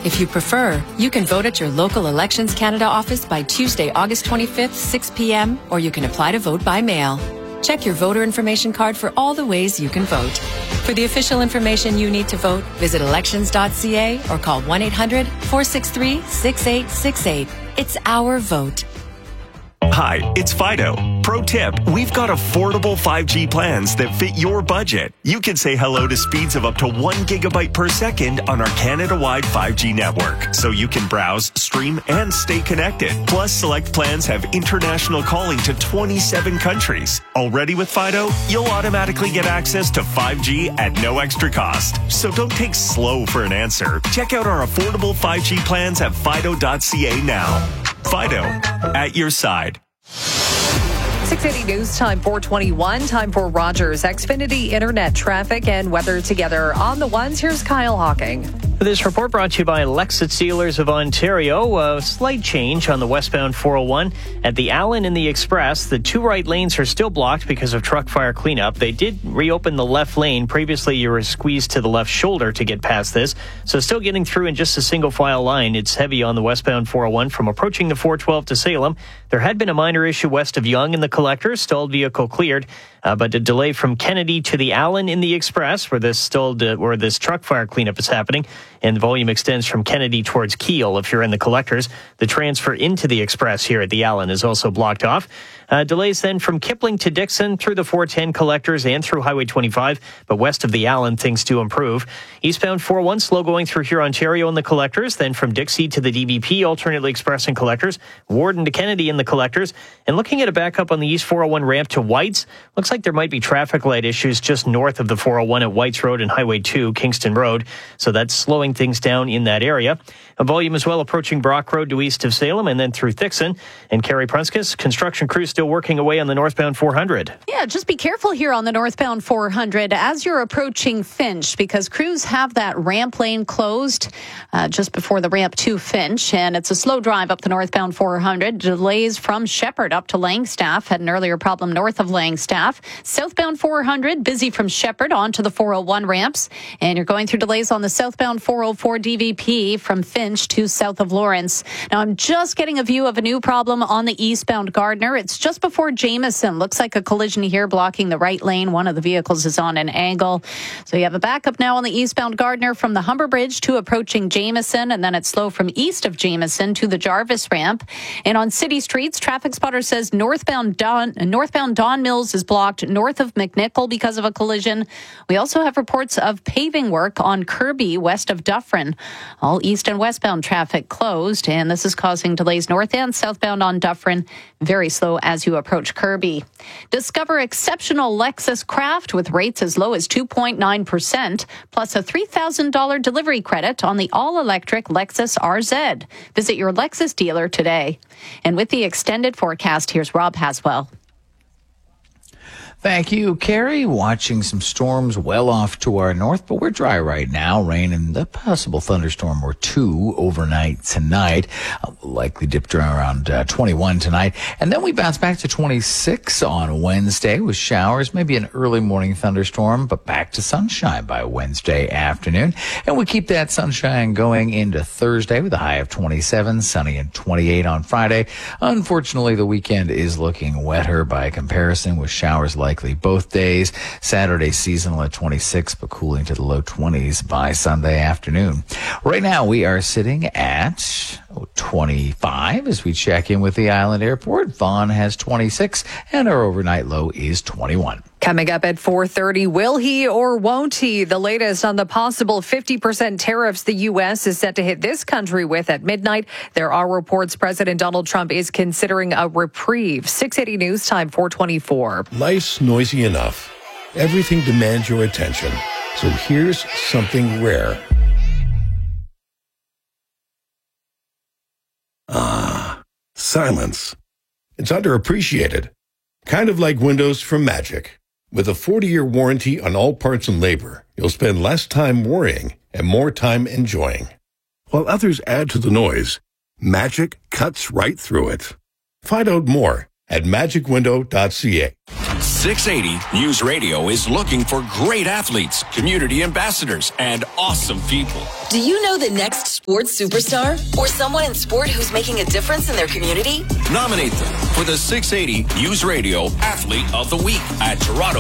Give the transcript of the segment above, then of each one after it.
If you prefer, you can vote at your local Elections Canada office by Tuesday, August 25th, 6 p.m., or you can apply to vote by mail. Check your voter information card for all the ways you can vote. For the official information you need to vote, visit elections.ca or call 1-800-463-6868. It's our vote. Hi, it's Fido. Pro tip, we've got affordable 5G plans that fit your budget. You can say hello to speeds of up to 1 gigabyte per second on our Canada-wide 5G network, so you can browse, stream, and stay connected. Plus, select plans have international calling to 27 countries. Already with Fido, you'll automatically get access to 5G at no extra cost. So don't take slow for an answer. Check out our affordable 5G plans at fido.ca now. Fido, at your side. 680 News Time 421. Time for Rogers Xfinity Internet traffic and weather together. On the ones, here's Kyle Hawking. This report brought to you by Lexus Dealers of Ontario. A slight change on the westbound 401 at the Allen and the Express. The two right lanes are still blocked because of truck fire cleanup. They did reopen the left lane. Previously, you were squeezed to the left shoulder to get past this. So still getting through in just a single file line. It's heavy on the westbound 401 from approaching the 412 to Salem. There had been a minor issue west of Yonge in the Collector. Stalled vehicle cleared. But a delay from Kennedy to the Allen in the Express, where this truck fire cleanup is happening, and the volume extends from Kennedy towards Keele. If you're in the Collectors, the transfer into the Express here at the Allen is also blocked off. Delays then from Kipling to Dixon through the 410 Collectors and through Highway 25, but west of the Allen, things do improve. Eastbound 401 slow going through here, Ontario and the Collectors, then from Dixie to the DVP, alternately Express and Collectors, Warden to Kennedy and the Collectors, and looking at a backup on the East 401 ramp to Whites, looks like there might be traffic light issues just north of the 401 at Whites Road and Highway 2, Kingston Road, so that's slowing things down in that area. A volume as well approaching Brock Road to east of Salem and then through Thixon. And Carrie Prunskis, construction crews still working away on the northbound 400. Yeah, just be careful here on the northbound 400 as you're approaching Finch, because crews have that ramp lane closed just before the ramp to Finch, and it's a slow drive up the northbound 400. Delays from Shepherd up to Langstaff. Had an earlier problem north of Langstaff. Southbound 400, busy from Shepherd onto the 401 ramps, and you're going through delays on the southbound 404 DVP from Finch to south of Lawrence. Now, I'm just getting a view of a new problem on the eastbound Gardner. It's just before Jameson. Looks like a collision here blocking the right lane. One of the vehicles is on an angle. So you have a backup now on the eastbound Gardner from the Humber Bridge to approaching Jameson, and then it's slow from east of Jameson to the Jarvis ramp. And on city streets, Traffic Spotter says northbound Don Mills is blocked north of McNichol because of a collision. We also have reports of paving work on Kirby west of Dufferin. All east and westbound traffic closed, and this is causing delays north and southbound on Dufferin. Very slow as you approach Kirby. Discover exceptional Lexus Craft with rates as low as 2.9%, plus a $3,000 delivery credit on the all-electric Lexus RZ. Visit your Lexus dealer today. And with the extended forecast, here's Rob Haswell. Thank you, Carrie. Watching some storms well off to our north, but we're dry right now. Rain and a possible thunderstorm or two overnight tonight. Likely dipped around 21 tonight. And then we bounce back to 26 on Wednesday with showers, maybe an early morning thunderstorm, but back to sunshine by Wednesday afternoon. And we keep that sunshine going into Thursday with a high of 27, sunny and 28 on Friday. Unfortunately, the weekend is looking wetter by comparison with showers likely both days. Saturday seasonal at 26, but cooling to the low 20s by Sunday afternoon. Right now, we are sitting at 25 as we check in with the Island Airport. Vaughan has 26, and our overnight low is 21. Coming up at 4:30, will he or won't he? The latest on the possible 50% tariffs the U.S. is set to hit this country with at midnight. There are reports President Donald Trump is considering a reprieve. 680 News Time 424. Life's noisy enough. Everything demands your attention. So here's something rare. Silence. It's underappreciated. Kind of like windows from Magic. With a 40-year warranty on all parts and labor, you'll spend less time worrying and more time enjoying. While others add to the noise, Magic cuts right through it. Find out more at magicwindow.ca. 680 News Radio is looking for great athletes, community ambassadors, and awesome people. Do you know the next sports superstar or someone in sport who's making a difference in their community? Nominate them for the 680 News Radio Athlete of the Week at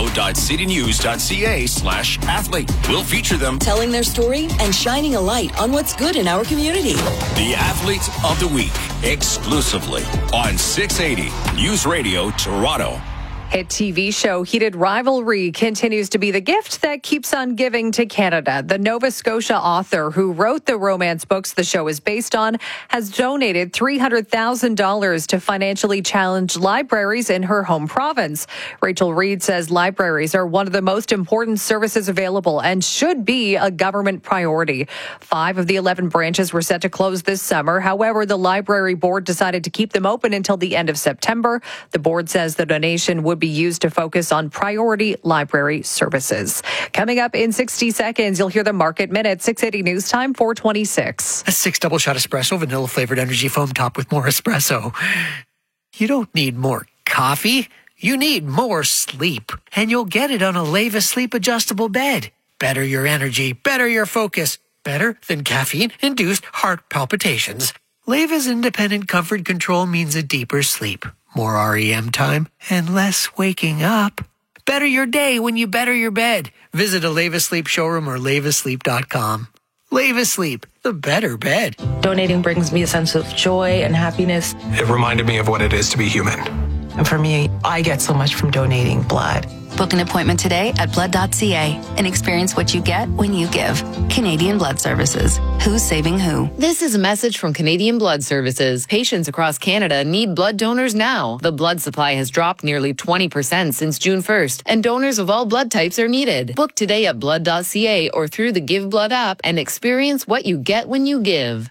toronto.citynews.ca/athlete. We'll feature them telling their story and shining a light on what's good in our community. The Athlete of the Week, exclusively on 680 News Radio Toronto. Hit TV show Heated Rivalry continues to be the gift that keeps on giving to Canada. The Nova Scotia author who wrote the romance books the show is based on has donated $300,000 to financially challenged libraries in her home province. Rachel Reed says libraries are one of the most important services available and should be a government priority. 5 of the 11 branches were set to close this summer. However, the library board decided to keep them open until the end of September. The board says the donation would be used to focus on priority library services. Coming up in 60 seconds, you'll hear the Market Minute, 680 News Time, 426. A 6 double shot espresso, vanilla flavored energy foam top with more espresso. You don't need more coffee. You need more sleep. And you'll get it on a Leva Sleep adjustable bed. Better your energy, better your focus, better than caffeine-induced heart palpitations. Leva's independent comfort control means a deeper sleep, more REM time, and less waking up. Better your day when you better your bed. Visit a Leva Sleep showroom or levasleep.com. Leva Sleep, the better bed. Donating brings me a sense of joy and happiness. It reminded me of what it is to be human. And for me, I get so much from donating blood. Book an appointment today at blood.ca and experience what you get when you give. Canadian Blood Services. Who's saving who? This is a message from Canadian Blood Services. Patients across Canada need blood donors now. The blood supply has dropped nearly 20% since June 1st, and donors of all blood types are needed. Book today at blood.ca or through the Give Blood app and experience what you get when you give.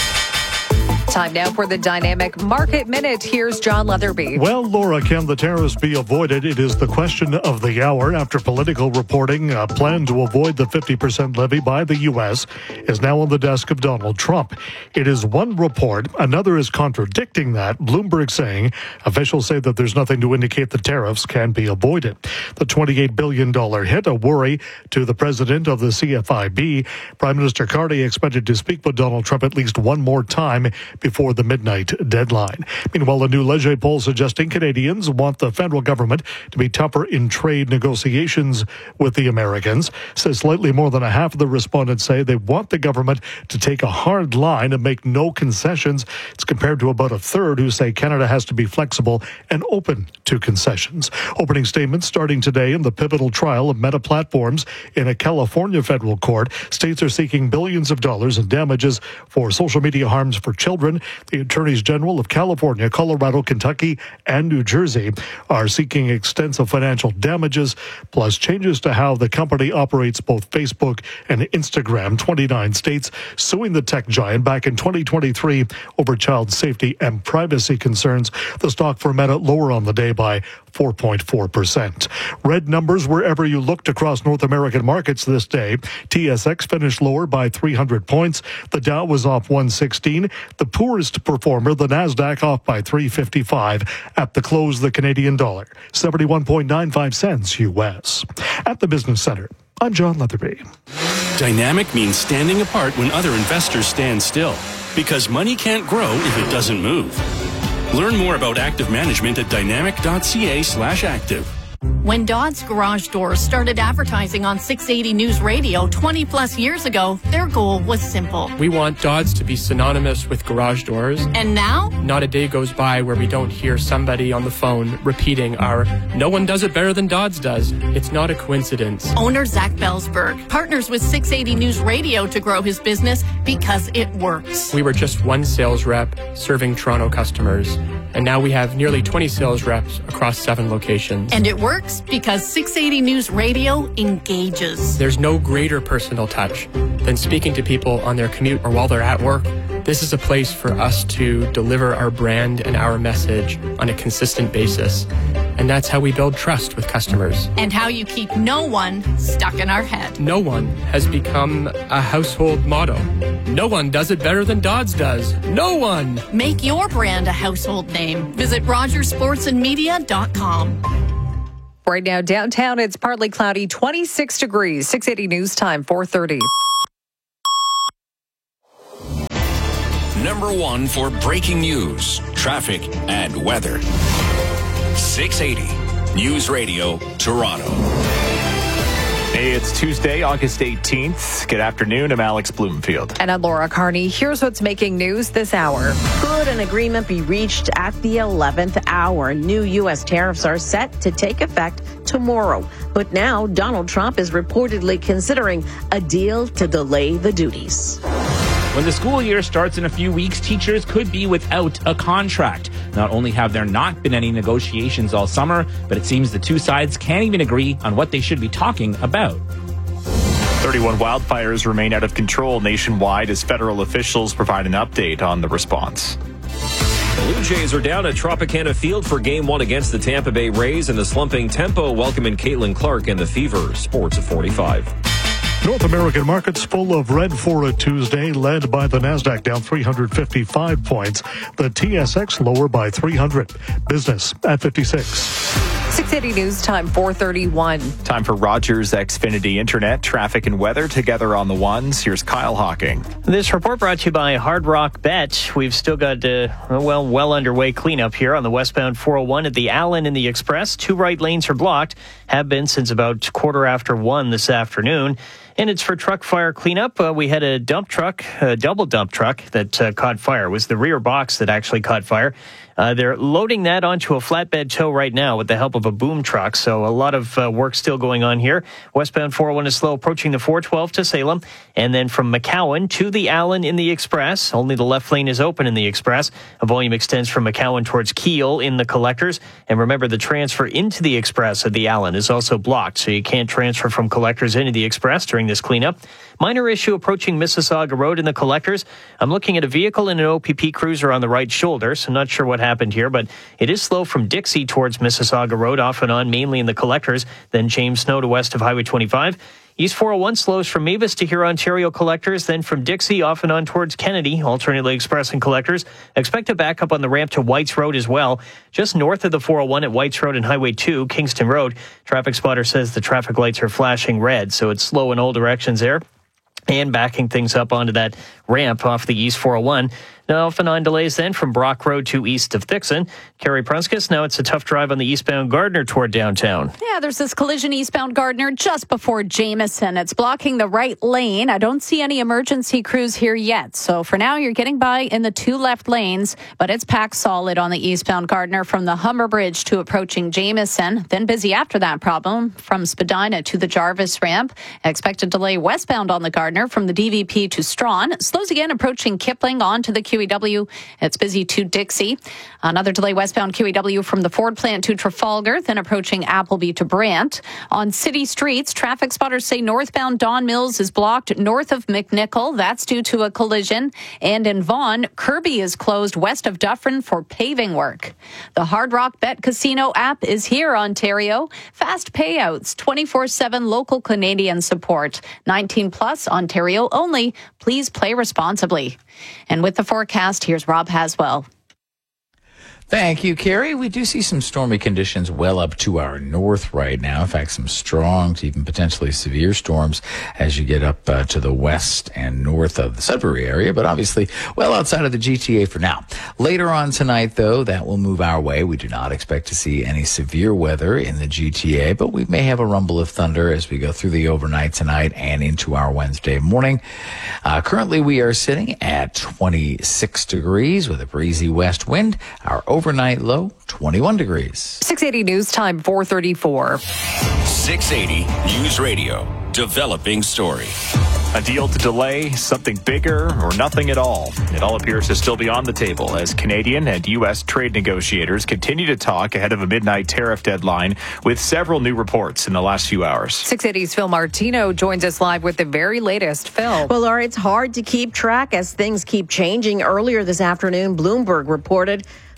Time now for the Dynamic Market Minute. Here's John Leatherby. Well, Laura, can the tariffs be avoided? It is the question of the hour after political reporting. A plan to avoid the 50% levy by the U.S. is now on the desk of Donald Trump. It is one report. Another is contradicting that. Bloomberg saying officials say that there's nothing to indicate the tariffs can be avoided. The $28 billion hit, a worry to the president of the CFIB. Prime Minister Carney expected to speak with Donald Trump at least one more time before the midnight deadline. Meanwhile, a new Leger poll suggesting Canadians want the federal government to be tougher in trade negotiations with the Americans. Says slightly more than a half of the respondents say they want the government to take a hard line and make no concessions. It's compared to about a third who say Canada has to be flexible and open to concessions. Opening statements starting today in the pivotal trial of Meta Platforms in a California federal court. States are seeking billions of dollars in damages for social media harms for children. The attorneys general of California, Colorado, Kentucky, and New Jersey are seeking extensive financial damages, plus changes to how the company operates both Facebook and Instagram. 29 states suing the tech giant back in 2023 over child safety and privacy concerns. The stock for Meta lower on the day by 4.4%. Red numbers wherever you looked across North American markets this day. TSX finished lower by 300 points. The Dow was off 116. The poorest performer, the Nasdaq, off by 355. At the close, the Canadian dollar, 71.95 cents U.S. At the Business Center, I'm John Leatherby. Dynamic means standing apart when other investors stand still, because money can't grow if it doesn't move. Learn more about active management at dynamic.ca/active. When Dodds Garage Doors started advertising on 680 News Radio 20 plus years ago, their goal was simple. We want Dodds to be synonymous with garage doors. And now? Not a day goes by where we don't hear somebody on the phone repeating our "no one does it better than Dodds does." It's not a coincidence. Owner Zach Belsberg partners with 680 News Radio to grow his business because it works. We were just one sales rep serving Toronto customers, and now we have nearly 20 sales reps across 7 locations. And it works because 680 News Radio engages. There's no greater personal touch than speaking to people on their commute or while they're at work. This is a place for us to deliver our brand and our message on a consistent basis. And that's how we build trust with customers. And how you keep no one stuck in our head. No one has become a household motto. No one does it better than Dodds does. No one. Make your brand a household name. Visit RogersSportsandMedia.com. Right now, downtown, it's partly cloudy, 26 degrees, 680 News Time, 4:30. Number one for breaking news, traffic, and weather. 680 News Radio, Toronto. Hey, it's Tuesday, August 18th. Good afternoon. I'm Alex Bloomfield. And I'm Laura Carney. Here's what's making news this hour. Could an agreement be reached at the 11th hour? New U.S. tariffs are set to take effect tomorrow. But now Donald Trump is reportedly considering a deal to delay the duties. When the school year starts in a few weeks, teachers could be without a contract. Not only have there not been any negotiations all summer, but it seems the two sides can't even agree on what they should be talking about. 31 wildfires remain out of control nationwide as federal officials provide an update on the response. The Blue Jays are down at Tropicana Field for Game 1 against the Tampa Bay Rays, and the slumping Tempo welcoming Caitlin Clark and the Fever. Sports at 45. North American markets full of red for a Tuesday, led by the Nasdaq down 355 points. The TSX lower by 300. Business at 56. 680 News Time, 4:31. Time for Rogers Xfinity Internet, traffic and weather together on the ones. Here's Kyle Hawking. This report brought to you by Hard Rock Bet. We've still got well underway cleanup here on the westbound 401 at the Allen and the Express. Two right lanes are blocked, have been since about 1:15 this afternoon. And it's for truck fire cleanup. We had a dump truck, a double dump truck that caught fire. It was the rear box that actually caught fire. They're loading that onto a flatbed tow right now with the help of a boom truck. So a lot of work still going on here. Westbound 401 is slow approaching the 412 to Salem. And then from McCowan to the Allen in the Express. Only the left lane is open in the Express. A volume extends from McCowan towards Keele in the Collectors. And remember, the transfer into the Express at the Allen is also blocked. So you can't transfer from Collectors into the Express during this cleanup. Minor issue approaching Mississauga Road in the Collectors. I'm looking at a vehicle and an OPP cruiser on the right shoulder, so not sure what happened here, but it is slow from Dixie towards Mississauga Road, off and on, mainly in the Collectors, then James Snow to west of Highway 25. East 401 slows from Mavis to Huron-Ontario Collectors, then from Dixie off and on towards Kennedy, alternately Express and Collectors. Expect a backup on the ramp to Whites Road as well. Just north of the 401 at Whites Road and Highway 2, Kingston Road. Traffic spotter says the traffic lights are flashing red, so it's slow in all directions there. And backing things up onto that ramp off the East 401. Now, off and on delays then from Brock Road to east of Thixon. Carrie Prunskis, now it's a tough drive on the eastbound Gardner toward downtown. Yeah, there's this collision eastbound Gardner just before Jameson. It's blocking the right lane. I don't see any emergency crews here yet. So for now, you're getting by in the two left lanes, but it's packed solid on the eastbound Gardner from the Humber Bridge to approaching Jameson. Then busy after that problem from Spadina to the Jarvis ramp. Expected delay westbound on the Gardner from the DVP to Strawn. Slows again approaching Kipling onto the QEW. It's busy to Dixie. Another delay westbound QEW from the Ford plant to Trafalgar, then approaching Appleby to Brant. On city streets, traffic spotters say northbound Don Mills is blocked north of McNichol. That's due to a collision. And in Vaughan, Kirby is closed west of Dufferin for paving work. The Hard Rock Bet Casino app is here, Ontario. Fast payouts, 24/7 local Canadian support. 19 plus, Ontario only. Please play responsibly. And with the forecast, here's Rob Haswell. Thank you, Carrie. We do see some stormy conditions well up to our north right now. In fact, some strong to even potentially severe storms as you get up to the west and north of the Sudbury area, but obviously well outside of the GTA for now. Later on tonight, though, that will move our way. We do not expect to see any severe weather in the GTA, but we may have a rumble of thunder as we go through the overnight tonight and into our Wednesday morning. Currently, we are sitting at 26 degrees with a breezy west wind. Our overnight low, 21 degrees. 680 News Time, 4:34. 680 News Radio, developing story. A deal to delay something bigger or nothing at all. It all appears to still be on the table as Canadian and U.S. trade negotiators continue to talk ahead of a midnight tariff deadline with several new reports in the last few hours. 680's Phil Martino joins us live with the very latest. Phil. Well, Laura, it's hard to keep track as things keep changing. Earlier this afternoon, Bloomberg reported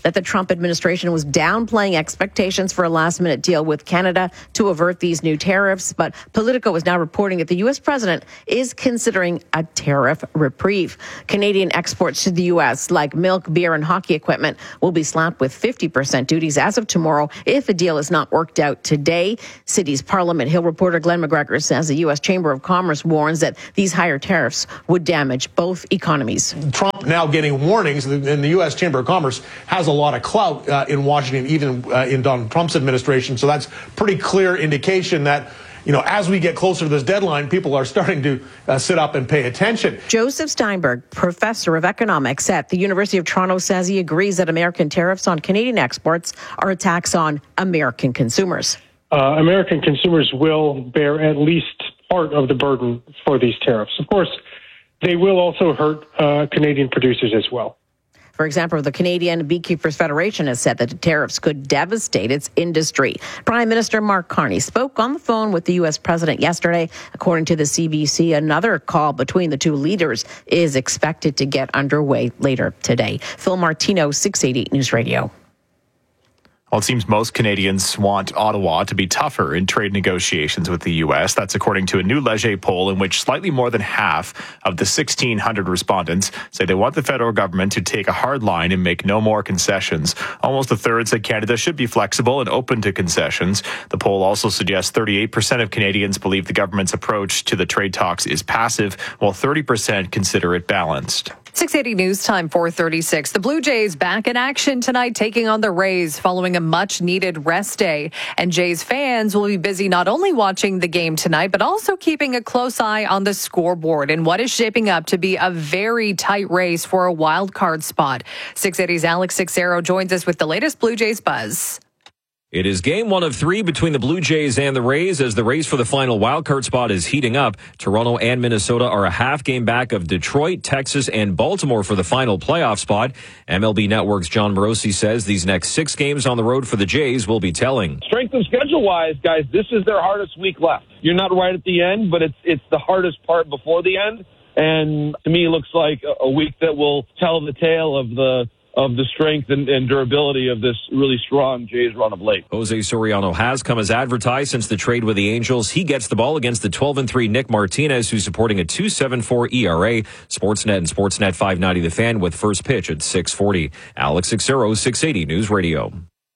that the Trump administration was downplaying expectations for a last-minute deal with Canada to avert these new tariffs. But Politico is now reporting that the U.S. president is considering a tariff reprieve. Canadian exports to the U.S., like milk, beer, and hockey equipment, will be slapped with 50% duties as of tomorrow if a deal is not worked out today. City's Parliament Hill reporter Glenn McGregor says the U.S. Chamber of Commerce warns that these higher tariffs would damage both economies. Trump now getting warnings, and the U.S. Chamber of Commerce has a lot of clout in Washington, even in Donald Trump's administration. So that's pretty clear indication that, you know, as we get closer to this deadline, people are starting to sit up and pay attention. Joseph Steinberg, professor of economics at the University of Toronto, says he agrees that American tariffs on Canadian exports are a tax on American consumers. American consumers will bear at least part of the burden for these tariffs. Of course, they will also hurt Canadian producers as well. For example, the Canadian Beekeepers Federation has said that the tariffs could devastate its industry. Prime Minister Mark Carney spoke on the phone with the U.S. president yesterday. According to the CBC, another call between the two leaders is expected to get underway later today. Phil Martino, 680 News Radio. Well, it seems most Canadians want Ottawa to be tougher in trade negotiations with the U.S. That's according to a new Leger poll in which slightly more than half of the 1,600 respondents say they want the federal government to take a hard line and make no more concessions. Almost a third said Canada should be flexible and open to concessions. The poll also suggests 38% of Canadians believe the government's approach to the trade talks is passive, while 30% consider it balanced. 680 News Time, 4:36. The Blue Jays back in action tonight, taking on the Rays following a much-needed rest day. And Jays fans will be busy not only watching the game tonight, but also keeping a close eye on the scoreboard in what is shaping up to be a very tight race for a wild card spot. 680's Alex Sixero joins us with the latest Blue Jays buzz. It is game 1 of 3 between the Blue Jays and the Rays as the race for the final wildcard spot is heating up. Toronto and Minnesota are a half game back of Detroit, Texas, and Baltimore for the final playoff spot. MLB Network's John Morosi says these next 6 games on the road for the Jays will be telling. Strength of schedule-wise, guys, this is their hardest week left. You're not right at the end, but it's the hardest part before the end. And to me, it looks like a week that will tell the tale of the strength and durability of this really strong Jays run of late. Jose Soriano has come as advertised since the trade with the Angels. He gets the ball against the 12-3 Nick Martinez, who's supporting a 2.74 ERA. Sportsnet and Sportsnet 590 The Fan with first pitch at 6:40. Alex Sixero, 680 News Radio.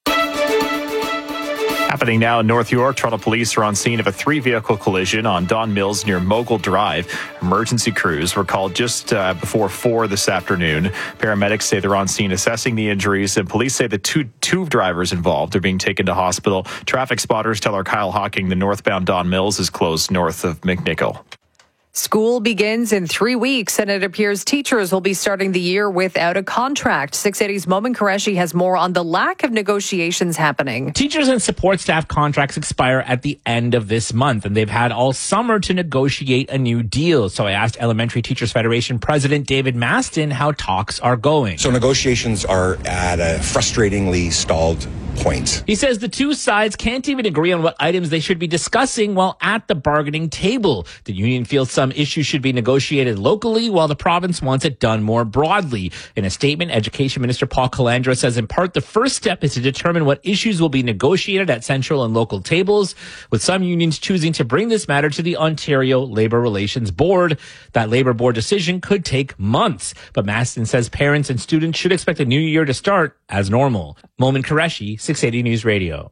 Happening now in North York, Toronto police are on scene of a 3-vehicle collision on Don Mills near Mogul Drive. Emergency crews were called just before 4 this afternoon. Paramedics say they're on scene assessing the injuries, and police say the two drivers involved are being taken to hospital. Traffic spotters tell our Kyle Hawking the northbound Don Mills is closed north of McNichol. School begins in 3 weeks, and it appears teachers will be starting the year without a contract. 680's Momin Qureshi has more on the lack of negotiations happening. Teachers and support staff contracts expire at the end of this month, and they've had all summer to negotiate a new deal. So I asked Elementary Teachers Federation President David Maston how talks are going. So negotiations are at a frustratingly stalled point. He says the two sides can't even agree on what items they should be discussing while at the bargaining table. The union feels some issues should be negotiated locally, while the province wants it done more broadly. In a statement, Education Minister Paul Calandra says in part the first step is to determine what issues will be negotiated at central and local tables, with some unions choosing to bring this matter to the Ontario Labour Relations Board. That Labour Board decision could take months, but Maston says parents and students should expect the new year to start as normal. Momin Qureshi, 680 News Radio.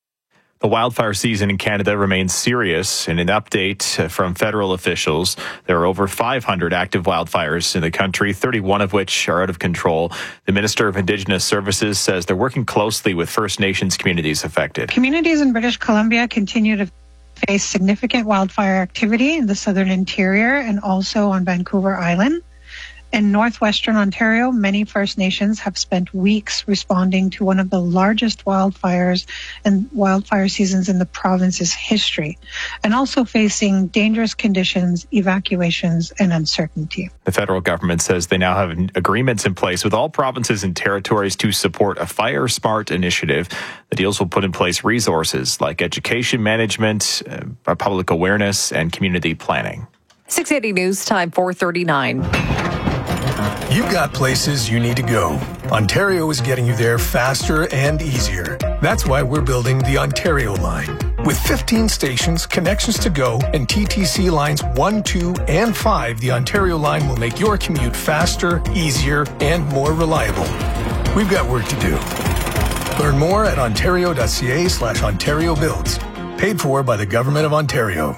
The wildfire season in Canada remains serious. In an update from federal officials, there are over 500 active wildfires in the country, 31 of which are out of control. The Minister of Indigenous Services says they're working closely with First Nations communities affected. Communities in British Columbia continue to face significant wildfire activity in the southern interior and also on Vancouver Island. In northwestern Ontario, many First Nations have spent weeks responding to one of the largest wildfires and wildfire seasons in the province's history, and also facing dangerous conditions, evacuations, and uncertainty. The federal government says they now have agreements in place with all provinces and territories to support a Fire Smart initiative. The deals will put in place resources like education management, public awareness, and community planning. 680 News Time, 4:39. You've got places you need to go. Ontario is getting you there faster and easier. That's why we're building the Ontario line. With 15 stations, connections to go, and TTC lines 1, 2, and 5, the Ontario line will make your commute faster, easier, and more reliable. We've got work to do. Learn more at ontario.ca/Ontario Builds. Paid for by the Government of Ontario.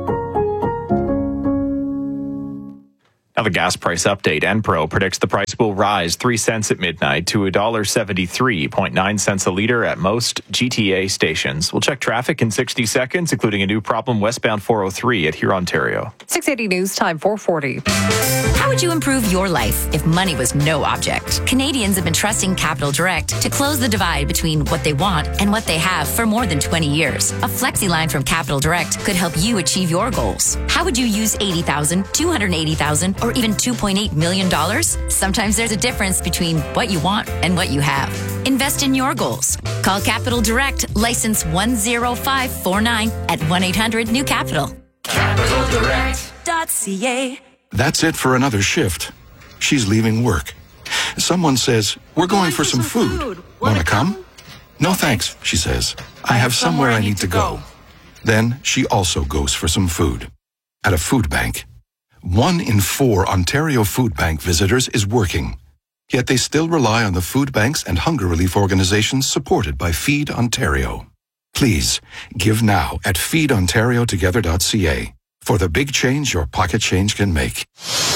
Now the gas price update. Enpro predicts the price will rise 3 cents at midnight to $1.73.9 cents a liter at most GTA stations. We'll check traffic in 60 seconds, including a new problem westbound 403 at Hurontario. 680 News Time 440. How would you improve your life if money was no object? Canadians have been trusting Capital Direct to close the divide between what they want and what they have for more than 20 years. A flexi line from Capital Direct could help you achieve your goals. How would you use $80,000, $280,000, or even $2.8 million? Sometimes there's a difference between what you want and what you have. Invest in your goals. Call Capital Direct, license 10549 at 1-800-NEW-CAPITAL. CapitalDirect.ca. That's it for another shift. She's leaving work. Someone says, "We're going for some food. Want to come?" "No thanks," she says. "I have somewhere I need to go." Then she also goes for some food. At a food bank. 1 in 4 Ontario Food Bank visitors is working. Yet they still rely on the food banks and hunger relief organizations supported by Feed Ontario. Please, give now at feedontariotogether.ca for the big change your pocket change can make.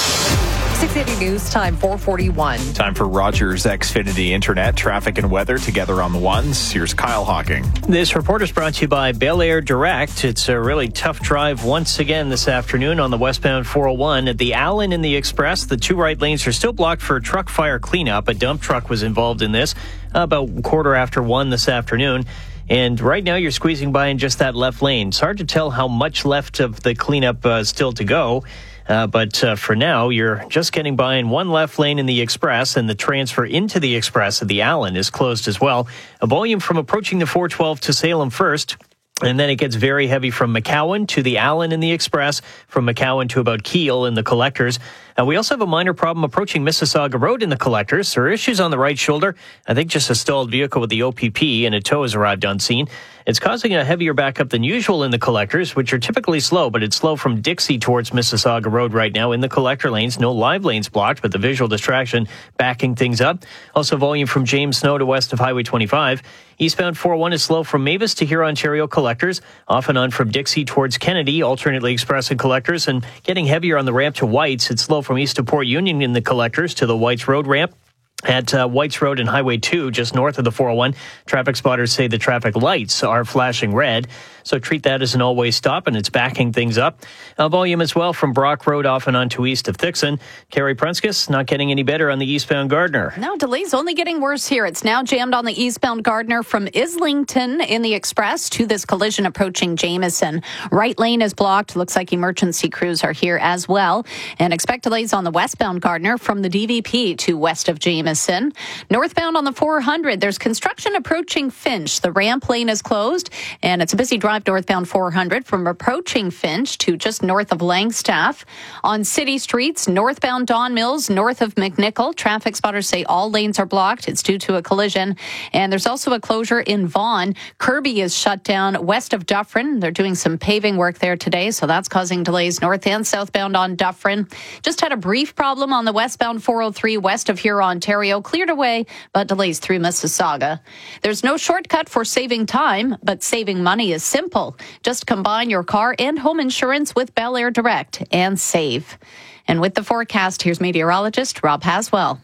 680 News Time 441. Time for Rogers Xfinity Internet, traffic and weather together on the ones. Here's Kyle Hawking. This report is brought to you by Bel Air Direct. It's a really tough drive once again this afternoon on the westbound 401 at the Allen and the Express. The 2 right lanes are still blocked for truck fire cleanup. A dump truck was involved in this about 1:15 this afternoon. And right now you're squeezing by in just that left lane. It's hard to tell how much left of the cleanup still to go. But for now, you're just getting by in one left lane in the Express, and the transfer into the Express at the Allen is closed as well. A volume from approaching the 412 to Salem first. And then it gets very heavy from McCowan to the Allen in the Express, from McCowan to about Keele in the Collectors. We also have a minor problem approaching Mississauga Road in the Collectors. There are issues on the right shoulder. I think just a stalled vehicle with the OPP, and a tow has arrived on scene. It's causing a heavier backup than usual in the Collectors, which are typically slow, but it's slow from Dixie towards Mississauga Road right now in the collector lanes. No live lanes blocked, but the visual distraction backing things up. Also volume from James Snow to west of Highway 25. Eastbound 401 is slow from Mavis to Hurontario Collectors, off and on from Dixie towards Kennedy, alternately Express and Collectors, and getting heavier on the ramp to Whites. It's slow from east of Port Union in the Collectors to the Whites Road ramp. At Whites Road and Highway 2, just north of the 401, traffic spotters say the traffic lights are flashing red. So treat that as an all-way stop, and it's backing things up. Volume as well from Brock Road off and on to east of Thixon. Carrie Prunskis not getting any better on the eastbound Gardner. No, delays only getting worse here. It's now jammed on the eastbound Gardner from Islington in the Express to this collision approaching Jameson. Right lane is blocked. Looks like emergency crews are here as well. And expect delays on the westbound Gardner from the DVP to west of Jameson. Northbound on the 400, there's construction approaching Finch. The ramp lane is closed, and it's a busy drive northbound 400 from approaching Finch to just north of Langstaff. On city streets, northbound Don Mills, north of McNichol, traffic spotters say all lanes are blocked. It's due to a collision. And there's also a closure in Vaughan. Kirby is shut down west of Dufferin. They're doing some paving work there today, so that's causing delays north and southbound on Dufferin. Just had a brief problem on the westbound 403 west of Hurontario. Cleared away, but delays through Mississauga. There's no shortcut for saving time, but saving money is simple. Just combine your car and home insurance with Bel Air Direct and save. And with the forecast, here's meteorologist Rob Haswell.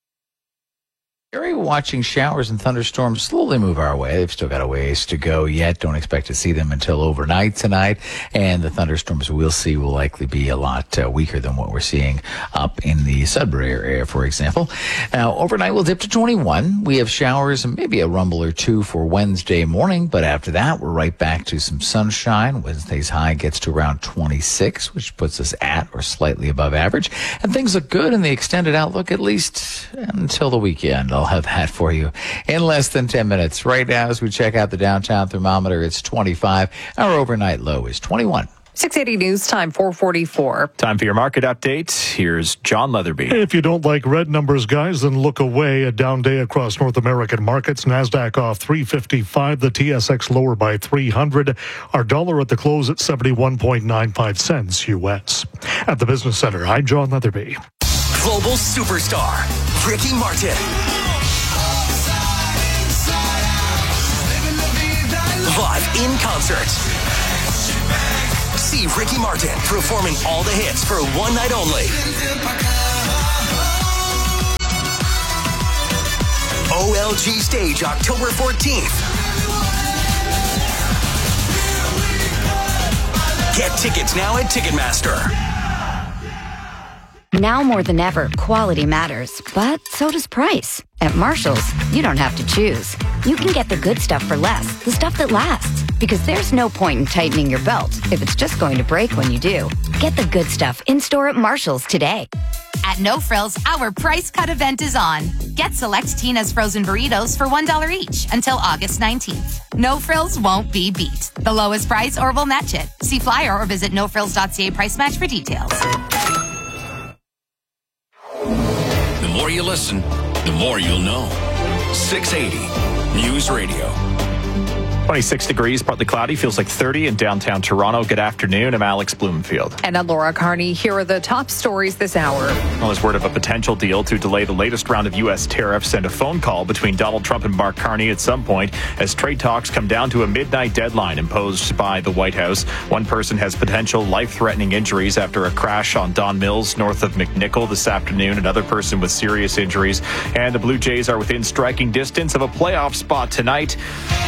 We're watching showers and thunderstorms slowly move our way. They've still got a ways to go yet. Don't expect to see them until overnight tonight. And the thunderstorms we'll see will likely be a lot weaker than what we're seeing up in the Sudbury area, for example. Now, overnight we'll dip to 21. We have showers and maybe a rumble or two for Wednesday morning. But after that, we're right back to some sunshine. Wednesday's high gets to around 26, which puts us at or slightly above average. And things look good in the extended outlook, at least until the weekend. I'll have that for you in less than 10 minutes. Right now, as we check out the downtown thermometer, it's 25. Our overnight low is 21. 680 News Time, 444. Time for your market update. Here's John Leatherby. If you don't like red numbers, guys, then look away. A down day across North American markets. NASDAQ off 355. The TSX lower by 300. Our dollar at the close at 71.95 cents U.S. At the Business Center, I'm John Leatherby. Global superstar, Ricky Martin. Live in concert. See Ricky Martin performing all the hits for one night only. OLG Stage, October 14th. Get tickets now at Ticketmaster. Now more than ever, quality matters, but so does price. At Marshall's, you don't have to choose. You can get the good stuff for less, the stuff that lasts. Because there's no point in tightening your belt if it's just going to break when you do. Get the good stuff in-store at Marshall's today. At No Frills, our price cut event is on. Get select Tina's frozen burritos for $1 each until August 19th. No Frills won't be beat. The lowest price or we'll match it. See flyer or visit nofrills.ca price match for details. The more you listen, the more you'll know. 680 News Radio. 26 degrees, partly cloudy, feels like 30 in downtown Toronto. Good afternoon. I'm Alex Bloomfield. And I'm Laura Carney. Here are the top stories this hour. Well, there's word of a potential deal to delay the latest round of U.S. tariffs and a phone call between Donald Trump and Mark Carney at some point as trade talks come down to a midnight deadline imposed by the White House. One person has potential life-threatening injuries after a crash on Don Mills north of McNichol this afternoon. Another person with serious injuries. And the Blue Jays are within striking distance of a playoff spot tonight.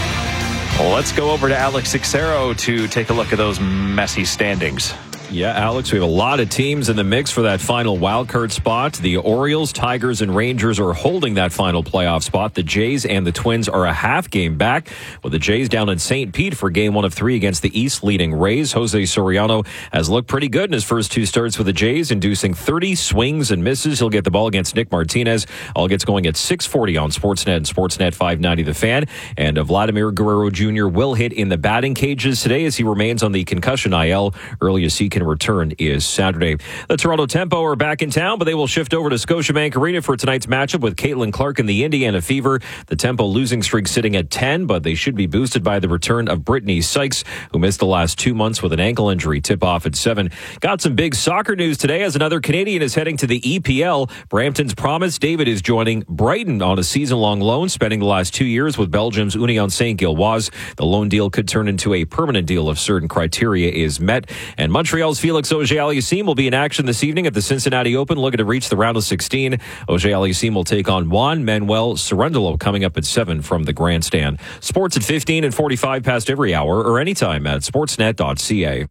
Well, let's go over to Alex Cixero to take a look at those messy standings. Yeah, Alex, we have a lot of teams in the mix for that final wildcard spot. The Orioles, Tigers, and Rangers are holding that final playoff spot. The Jays and the Twins are a half game back, with the Jays down in St. Pete for game 1 of 3 against the East leading Rays. Jose Soriano has looked pretty good in his first 2 starts with the Jays, inducing 30 swings and misses. He'll get the ball against Nick Martinez. All gets going at 6:40 on Sportsnet and Sportsnet 590 The Fan. And Vladimir Guerrero Jr. will hit in the batting cages today as he remains on the concussion IL. Earliest he can return is Saturday. The Toronto Tempo are back in town, but they will shift over to Scotiabank Arena for tonight's matchup with Caitlin Clark and the Indiana Fever. The Tempo losing streak sitting at 10, but they should be boosted by the return of Brittany Sykes, who missed the last 2 months with an ankle injury. Tip off at 7. Got some big soccer news today as another Canadian is heading to the EPL. Brampton's Promise David is joining Brighton on a season-long loan, spending the last 2 years with Belgium's Union Saint-Gilloise. The loan deal could turn into a permanent deal if certain criteria is met. And Montreal's Felix Auger-Aliassime will be in action this evening at the Cincinnati Open, looking to reach the round of 16. Auger-Aliassime will take on Juan Manuel Cerundolo coming up at 7 from the grandstand. Sports at 15 and 45 past every hour or anytime at sportsnet.ca.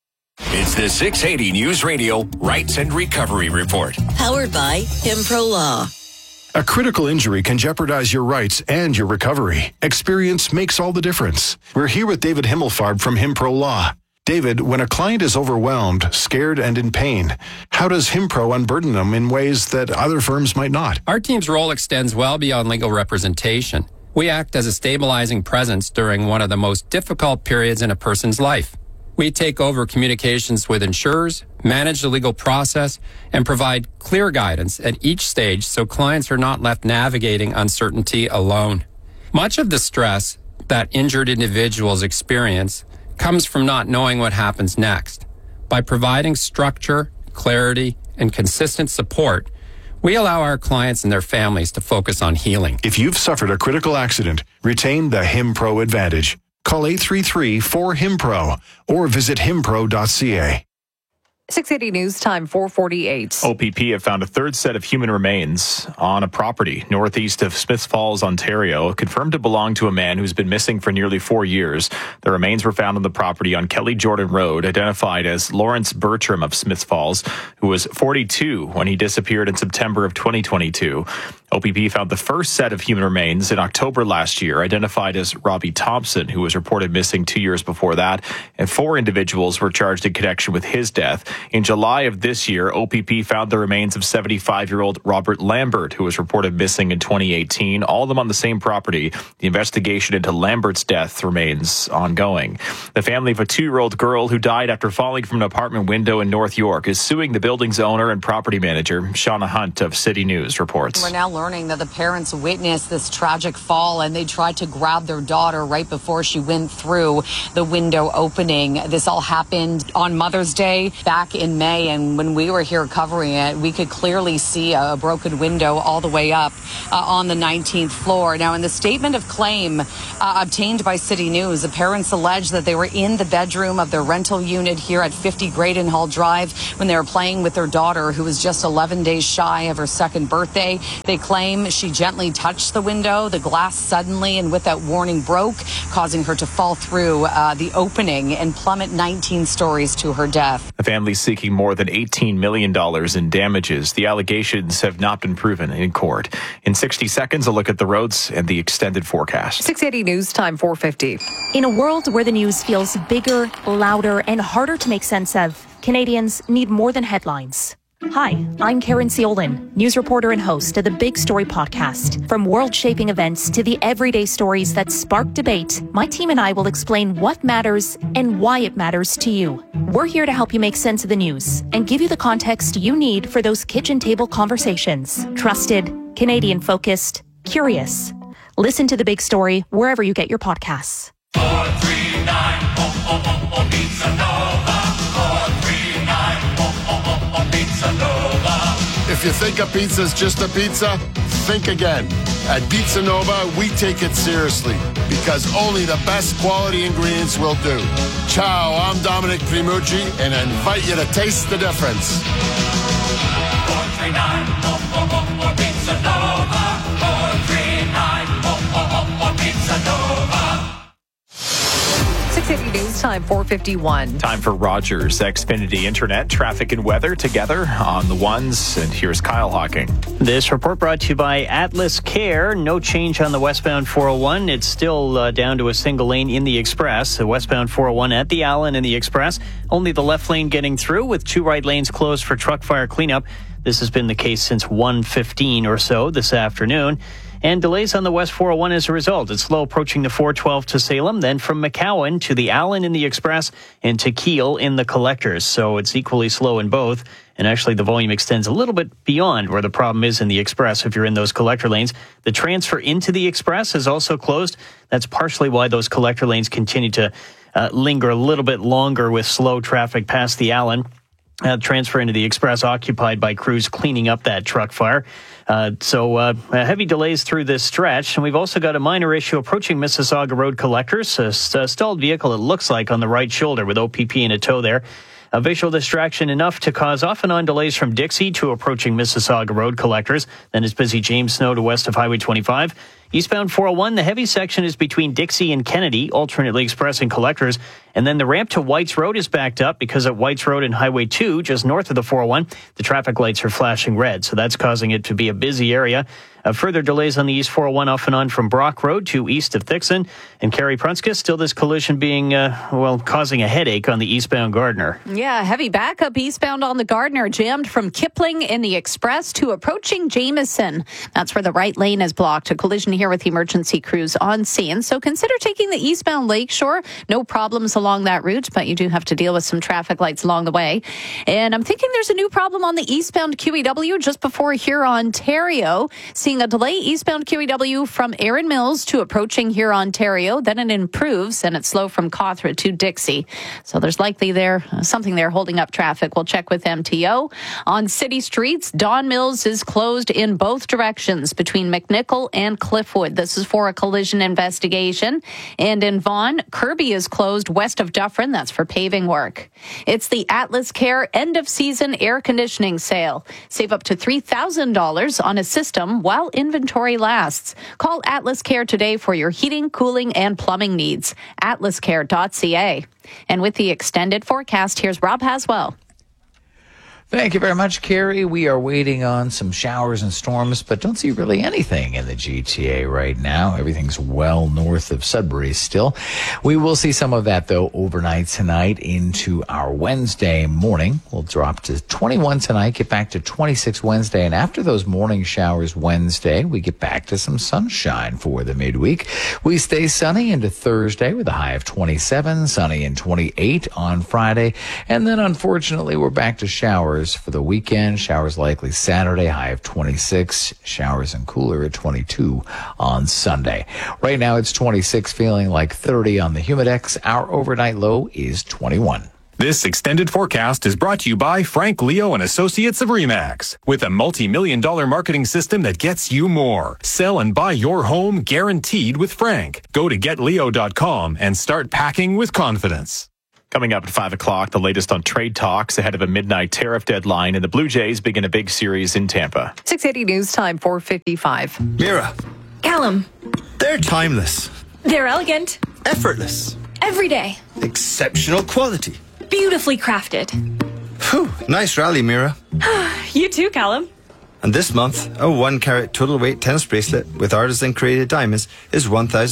It's the 680 News Radio Rights and Recovery Report. Powered by Himpro Law. A critical injury can jeopardize your rights and your recovery. Experience makes all the difference. We're here with David Himmelfarb from Himpro Law. David, when a client is overwhelmed, scared, and in pain, how does Himpro unburden them in ways that other firms might not? Our team's role extends well beyond legal representation. We act as a stabilizing presence during one of the most difficult periods in a person's life. We take over communications with insurers, manage the legal process, and provide clear guidance at each stage so clients are not left navigating uncertainty alone. Much of the stress that injured individuals experience comes from not knowing what happens next. By providing structure, clarity, and consistent support, we allow our clients and their families to focus on healing. If you've suffered a critical accident, retain the Himpro Advantage. Call 833-4HIMPRO or visit himpro.ca. 680 News Time, 448. OPP have found a third set of human remains on a property northeast of Smiths Falls, Ontario, confirmed to belong to a man who's been missing for nearly 4 years. The remains were found on the property on Kelly Jordan Road, identified as Lawrence Bertram of Smiths Falls, who was 42 when he disappeared in September of 2022. OPP found the first set of human remains in October last year, identified as Robbie Thompson, who was reported missing 2 years before that, and 4 individuals were charged in connection with his death. In July of this year, OPP found the remains of 75-year-old Robert Lambert, who was reported missing in 2018, all of them on the same property. The investigation into Lambert's death remains ongoing. The family of a 2-year-old girl who died after falling from an apartment window in North York is suing the building's owner and property manager. Shauna Hunt of City News reports. We're now learning that the parents witnessed this tragic fall and they tried to grab their daughter right before she went through the window opening. This all happened on Mother's Day back in May, and when we were here covering it, we could clearly see a broken window all the way up on the 19th floor. Now, in the statement of claim obtained by City News, the parents alleged that they were in the bedroom of their rental unit here at 50 Graydon Hall Drive when they were playing with their daughter, who was just 11 days shy of her second birthday. They claim she gently touched the window. The glass suddenly and without warning broke, causing her to fall through the opening and plummet 19 stories to her death. The family's seeking more than $18 million in damages. The allegations have not been proven in court. In 60 seconds, a look at the roads and the extended forecast. 680 News Time, 4:50. In a world where the news feels bigger, louder, and harder to make sense of, Canadians need more than headlines. Hi, I'm Karen Ciolin, news reporter and host of the Big Story podcast. From world-shaping events to the everyday stories that spark debate, my team and I will explain what matters and why it matters to you. We're here to help you make sense of the news and give you the context you need for those kitchen table conversations. Trusted, Canadian-focused, curious. Listen to The Big Story wherever you get your podcasts. 439 Pizza Nova. 439 Pizza Nova. If you think a pizza's just a pizza, think again. At Pizza Nova, we take it seriously because only the best quality ingredients will do. Ciao, I'm Dominic Primucci, and I invite you to taste the difference. 439 Pizza Nova. 439 Pizza Nova. 680 News Time, 4:51. Time for Rogers Xfinity Internet, traffic and weather together on the ones. And here's Kyle Hawking. This report brought to you by Atlas Care. No change on the westbound 401. It's still down to a single lane in the Express. The westbound 401 at the Allen in the Express. Only the left lane getting through with 2 right lanes closed for truck fire cleanup. This has been the case since 1:15 or so this afternoon. And delays on the West 401 as a result. It's slow approaching the 412 to Salem, then from McCowan to the Allen in the Express and to Kiel in the Collectors. So it's equally slow in both. And actually, the volume extends a little bit beyond where the problem is in the Express if you're in those collector lanes. The transfer into the Express is also closed. That's partially why those collector lanes continue to linger a little bit longer with slow traffic past the Allen. Transfer into the Express occupied by crews cleaning up that truck fire. So heavy delays through this stretch. And we've also got a minor issue approaching Mississauga Road Collectors. A stalled vehicle, it looks like, on the right shoulder with OPP in a tow there. A visual distraction enough to cause off and on delays from Dixie to approaching Mississauga Road Collectors. Then it's busy James Snow to west of Highway 25. Eastbound 401, the heavy section is between Dixie and Kennedy, alternately expressing Collectors. And then the ramp to Whites Road is backed up because at Whites Road and Highway 2, just north of the 401, the traffic lights are flashing red. So that's causing it to be a busy area. Further delays on the East 401 off and on from Brock Road to east of Thixon. And Carey Prunska, still this collision being, causing a headache on the eastbound Gardner. Yeah, heavy backup eastbound on the Gardner, jammed from Kipling in the Express to approaching Jameson. That's where the right lane is blocked. A collision here with emergency crews on scene. So consider taking the eastbound Lakeshore. No problems along that route, but you do have to deal with some traffic lights along the way. And I'm thinking there's a new problem on the eastbound QEW just before Hurontario. Seeing a delay eastbound QEW from Erin Mills to approaching Hurontario. Then it improves and it's slow from Cawthra to Dixie. So there's likely something there holding up traffic. We'll check with MTO. On city streets, Don Mills is closed in both directions between McNichol and Cliffwood. This is for a collision investigation. And in Vaughan, Kirby is closed west of Dufferin. That's for paving work. It's the Atlas Care end of season air conditioning sale. Save up to $3,000 on a system while inventory lasts. Call Atlas Care today for your heating, cooling, and plumbing needs. atlascare.ca. And with the extended forecast, here's Rob Haswell. Thank you very much, Carrie. We are waiting on some showers and storms, but don't see really anything in the GTA right now. Everything's well north of Sudbury still. We will see some of that, though, overnight tonight into our Wednesday morning. We'll drop to 21 tonight, get back to 26 Wednesday, and after those morning showers Wednesday, we get back to some sunshine for the midweek. We stay sunny into Thursday with a high of 27, sunny and 28 on Friday, and then unfortunately we're back to showers for the weekend. Showers likely Saturday, high of 26. Showers and cooler at 22 on Sunday. Right now it's 26, feeling like 30 on the Humidex. Our overnight low is 21. This extended forecast is brought to you by Frank Leo and Associates of RE/MAX. With a multi-million-dollar marketing system that gets you more. Sell and buy your home guaranteed with Frank. Go to getleo.com and start packing with confidence. Coming up at 5 o'clock, the latest on trade talks ahead of a midnight tariff deadline, and the Blue Jays begin a big series in Tampa. 6:80 news time, 4:55. Mira. Callum. They're timeless. They're elegant. Effortless. Every day. Exceptional quality. Beautifully crafted. Whew, nice rally, Mira. You too, Callum. And this month, a 1-carat total weight tennis bracelet with artisan-created diamonds is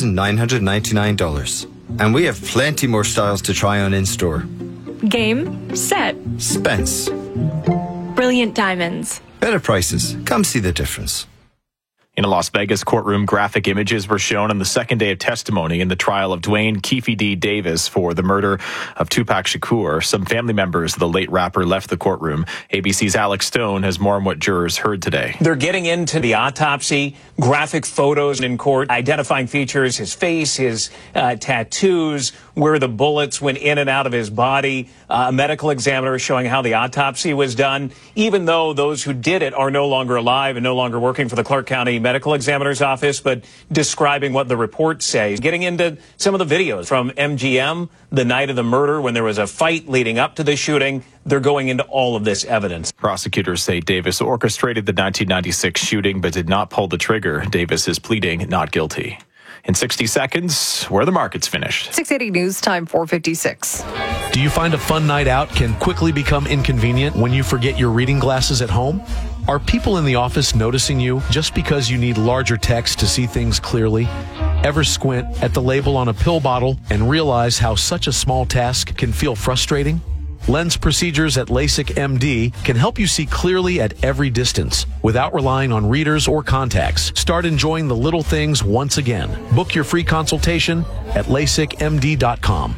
$1,999. And we have plenty more styles to try on in-store. Game, set. Spence. Brilliant diamonds. Better prices. Come see the difference. In a Las Vegas courtroom, graphic images were shown on the second day of testimony in the trial of Dwayne Keefe D. Davis for the murder of Tupac Shakur. Some family members of the late rapper left the courtroom. ABC's Alex Stone has more on what jurors heard today. They're getting into the autopsy, graphic photos in court, identifying features, his face, his tattoos, where the bullets went in and out of his body, a medical examiner showing how the autopsy was done, even though those who did it are no longer alive and no longer working for the Clark County Medical Examiner's Office, but describing what the reports say. Getting into some of the videos from MGM, the night of the murder, when there was a fight leading up to the shooting. They're going into all of this evidence. Prosecutors say Davis orchestrated the 1996 shooting but did not pull the trigger. Davis is pleading not guilty. In 60 seconds, where the market's finished. 6:80 news time, 4:56. Do you find a fun night out can quickly become inconvenient when you forget your reading glasses at home? Are people in the office noticing you just because you need larger text to see things clearly? Ever squint at the label on a pill bottle and realize how such a small task can feel frustrating? Lens procedures at LASIK MD can help you see clearly at every distance without relying on readers or contacts. Start enjoying the little things once again. Book your free consultation at LASIKMD.com.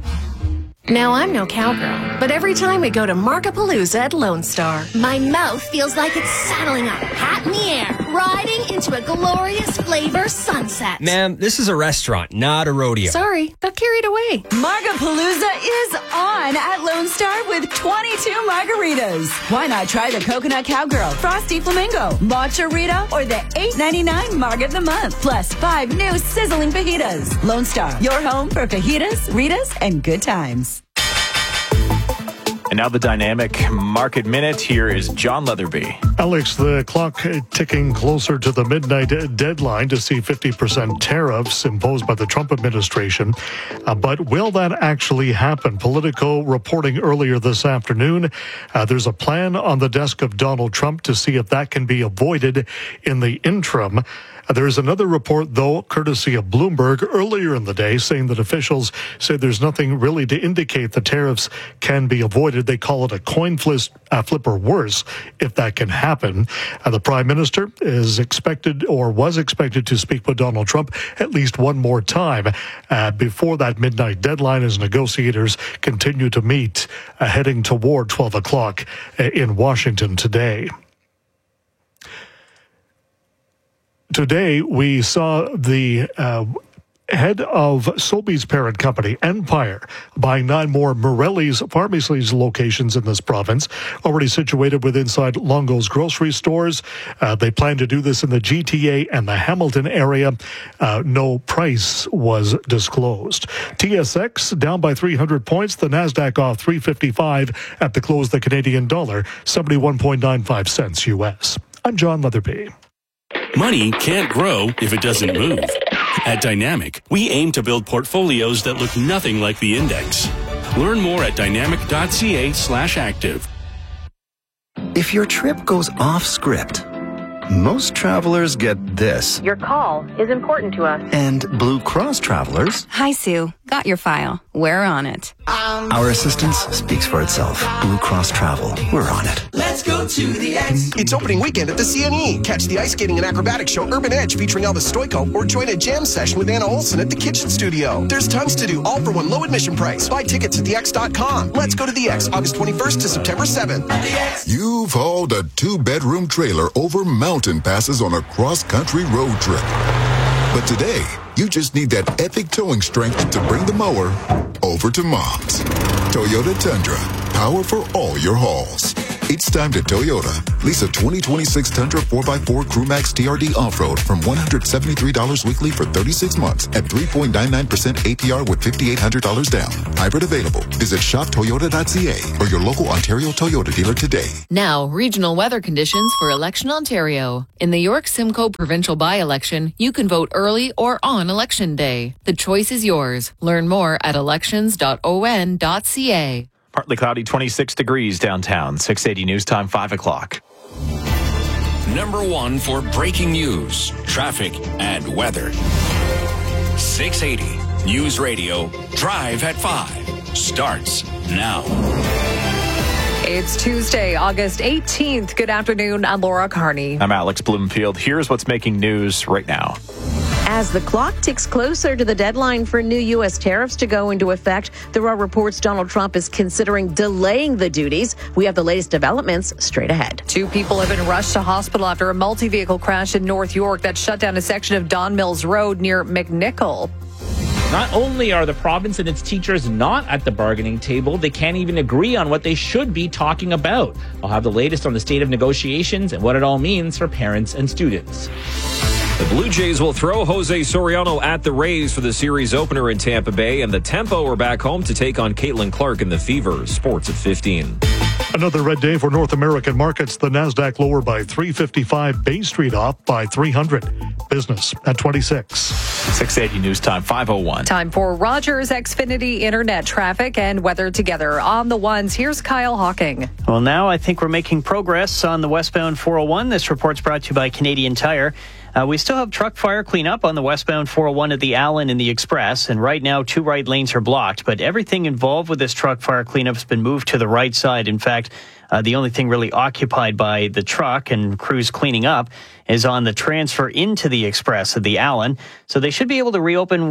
Now, I'm no cowgirl, but every time we go to Markapalooza at Lone Star, my mouth feels like it's saddling up, hat in the air, riding into a glorious flavor sunset. Ma'am, this is a restaurant, not a rodeo. Sorry, got carried away. Markapalooza is on at Lone Star with 22 margaritas. Why not try the Coconut Cowgirl, Frosty Flamingo, Matcha Rita, or the $8.99 Marga of the Month, plus 5 new sizzling fajitas. Lone Star, your home for fajitas, Ritas, and good times. And now the Dynamic Market Minute. Here is John Leatherby. Alex, the clock ticking closer to the midnight deadline to see 50% tariffs imposed by the Trump administration. But will that actually happen? Politico reporting earlier this afternoon, there's a plan on the desk of Donald Trump to see if that can be avoided in the interim. There's another report, though, courtesy of Bloomberg earlier in the day, saying that officials say there's nothing really to indicate the tariffs can be avoided. They call it a coin flip or worse if that can happen. The prime minister is expected or was expected to speak with Donald Trump at least one more time before that midnight deadline as negotiators continue to meet heading toward 12 o'clock in Washington today. Today, we saw the head of Sobeys parent company, Empire, buying 9 more Morelli's pharmacies locations in this province, already situated within inside Longo's grocery stores. They plan to do this in the GTA and the Hamilton area. No price was disclosed. TSX down by 300 points. The NASDAQ off 355 at the close. The Canadian dollar, 71.95 cents U.S. I'm John Leatherby. Money can't grow if it doesn't move. At Dynamic, we aim to build portfolios that look nothing like the index. Learn more at dynamic.ca/active. If your trip goes off script, most travelers get this. Your call is important to us. And Blue Cross travelers... Hi, Sue. Got your file. We're on it. Our assistance speaks for itself. Blue Cross Travel. We're on it. Let's go to the X. It's opening weekend at the CNE. Catch the ice skating and acrobatics show Urban Edge featuring Elvis Stoico, or join a jam session with Anna Olson at the Kitchen Studio. There's tons to do, all for one low admission price. Buy tickets at thex.com. Let's go to the X, August 21st to September 7th. You've hauled a 2-bedroom trailer over mountain passes on a cross-country road trip. But today, you just need that epic towing strength to bring the mower over to Mom's. Toyota Tundra, power for all your hauls. It's time to Toyota. Lease a 2026 Tundra 4x4 CrewMax TRD Off-Road from $173 weekly for 36 months at 3.99% APR with $5,800 down. Hybrid available. Visit shoptoyota.ca or your local Ontario Toyota dealer today. Now, regional weather conditions for Election Ontario. In the York Simcoe provincial by-election, you can vote early or on Election Day. The choice is yours. Learn more at elections.on.ca. Partly cloudy, 26 degrees downtown. 680 News Time, 5 o'clock. Number 1 for breaking news, traffic, and weather. 680 News Radio, Drive at 5, starts now. It's Tuesday, August 18th. Good afternoon. I'm Laura Carney. I'm Alex Bloomfield. Here's what's making news right now. As the clock ticks closer to the deadline for new U.S. tariffs to go into effect, there are reports Donald Trump is considering delaying the duties. We have the latest developments straight ahead. 2 people have been rushed to hospital after a multi-vehicle crash in North York that shut down a section of Don Mills Road near McNichol. Not only are the province and its teachers not at the bargaining table, they can't even agree on what they should be talking about. I'll have the latest on the state of negotiations and what it all means for parents and students. The Blue Jays will throw Jose Soriano at the Rays for the series opener in Tampa Bay, and the Tempo are back home to take on Caitlin Clark in the Fever. Sports at 15. Another red day for North American markets. The Nasdaq lower by 355, Bay Street off by 300. Business at 26. 680 News Time, 5:01. Time for Rogers Xfinity Internet traffic and weather together on the ones. Here's Kyle Hawking. Well, now I think we're making progress on the westbound 401. This report's brought to you by Canadian Tire. We still have truck fire cleanup on the westbound 401 at the Allen and the Express, and right now 2 right lanes are blocked, but everything involved with this truck fire cleanup has been moved to the right side. In fact, the only thing really occupied by the truck and crews cleaning up is on the transfer into the Express at the Allen. So they should be able to reopen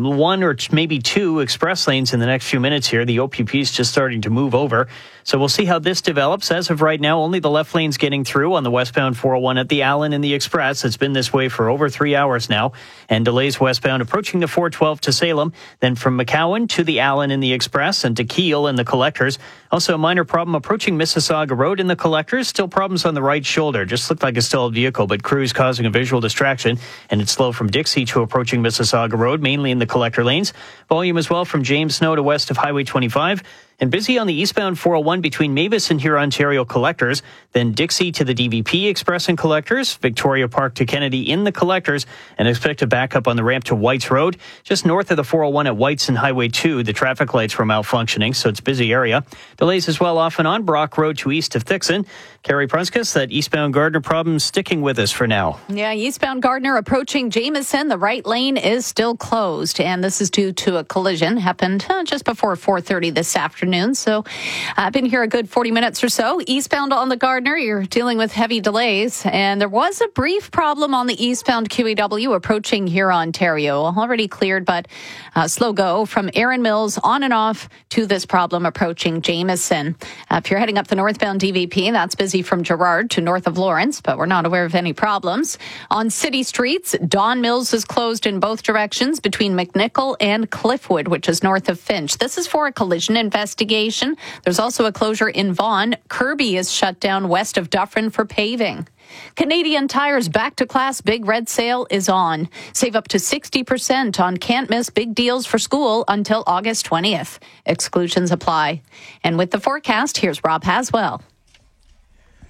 1 or maybe 2 express lanes in the next few minutes here. The OPP is just starting to move over. So we'll see how this develops. As of right now, only the left lane's getting through on the westbound 401 at the Allen and the Express. It's been this way for over 3 hours now. And delays westbound approaching the 412 to Salem, then from McCowan to the Allen and the Express and to Keele and the Collectors. Also a minor problem approaching Mississauga Road in the Collectors. Still problems on the right shoulder. Just looked like a stalled vehicle, but crews causing a visual distraction. And it's slow from Dixie to approaching Mississauga Road, mainly in the collector lanes. Volume as well from James Snow to west of Highway 25. And busy on the eastbound 401 between Mavis and Huron-Ontario Collectors, then Dixie to the DVP Express and Collectors, Victoria Park to Kennedy in the Collectors, and expect a backup on the ramp to Whites Road. Just north of the 401 at Whites and Highway 2, the traffic lights were malfunctioning, so it's a busy area. Delays as well off and on Brock Road to east of Thixon. Carrie Prunskis, that eastbound Gardner problem sticking with us for now. Yeah, eastbound Gardner approaching Jameson. The right lane is still closed, and this is due to a collision happened just before 4:30 this afternoon. So I've been here a good 40 minutes or so. Eastbound on the Gardner, you're dealing with heavy delays. And there was a brief problem on the eastbound QEW approaching Huron-Ontario. Already cleared, but slow go from Erin Mills on and off to this problem approaching Jameson. If you're heading up the northbound DVP, that's busy from Gerrard to north of Lawrence, but we're not aware of any problems. On city streets, Don Mills is closed in both directions between McNichol and Cliffwood, which is north of Finch. This is for a collision investigation. There's also a closure in Vaughan. Kirby is shut down west of Dufferin for paving. Canadian Tire's Back to Class Big Red Sale is on. Save up to 60% on can't miss big deals for school until August 20th. Exclusions apply. And with the forecast, here's Rob Haswell.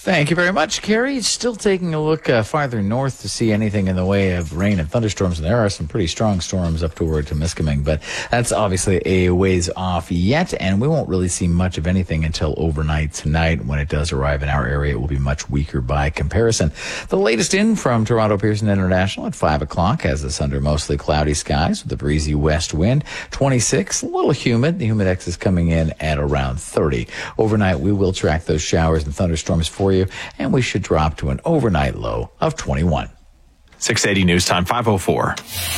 Thank you very much, Carrie. Still taking a look farther north to see anything in the way of rain and thunderstorms. And there are some pretty strong storms up toward Temiskaming, but that's obviously a ways off yet, and we won't really see much of anything until overnight tonight. When it does arrive in our area, it will be much weaker by comparison. The latest in from Toronto Pearson International at 5 o'clock has us under mostly cloudy skies with a breezy west wind, 26, a little humid. The humidex is coming in at around 30. Overnight, we will track those showers and thunderstorms for you, and we should drop to an overnight low of 21. 680 News Time, 5:04.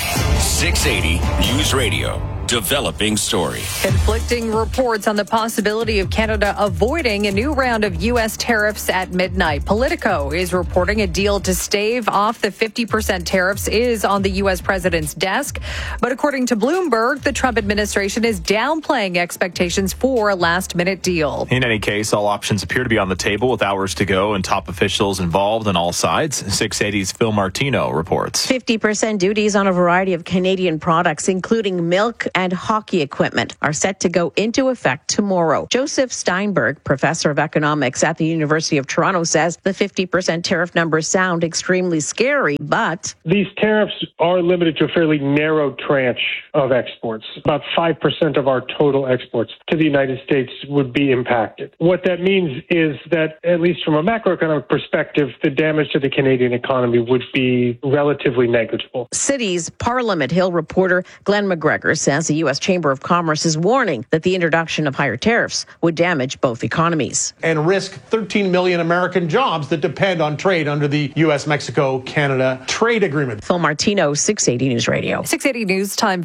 680 News Radio. Developing story. Conflicting reports on the possibility of Canada avoiding a new round of U.S. tariffs at midnight. Politico is reporting a deal to stave off the 50% tariffs is on the U.S. president's desk. But according to Bloomberg, the Trump administration is downplaying expectations for a last-minute deal. In any case, all options appear to be on the table with hours to go and top officials involved on all sides. 680's Phil Martino reports. 50% duties on a variety of Canadian products, including milk and hockey equipment, are set to go into effect tomorrow. Joseph Steinberg, professor of economics at the University of Toronto, says the 50% tariff numbers sound extremely scary, but these tariffs are limited to a fairly narrow tranche of exports. About 5% of our total exports to the United States would be impacted. What that means is that, at least from a macroeconomic perspective, the damage to the Canadian economy would be relatively negligible. City's Parliament Hill reporter Glenn McGregor says the U.S. Chamber of Commerce is warning that the introduction of higher tariffs would damage both economies. And risk 13 million American jobs that depend on trade under the U.S.-Mexico-Canada trade agreement. Phil Martino, 680 News Radio. 680 News Time,